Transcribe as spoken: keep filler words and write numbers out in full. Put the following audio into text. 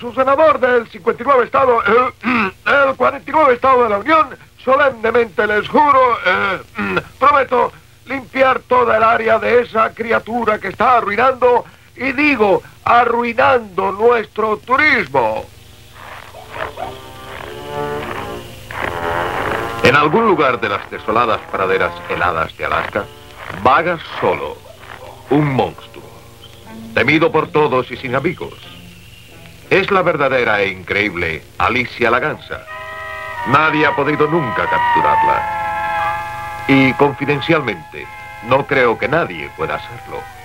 su senador del cincuenta y nueve estado, eh, el cuarenta y nueve estado de la Unión, solemnemente les juro, eh, prometo limpiar toda el área de esa criatura que está arruinando, y digo, arruinando nuestro turismo. En algún lugar de las desoladas praderas heladas de Alaska, vaga solo un monstruo, temido por todos y sin amigos. Es la verdadera e increíble Alicia la Gansa. Nadie ha podido nunca capturarla. Y, confidencialmente, no creo que nadie pueda hacerlo.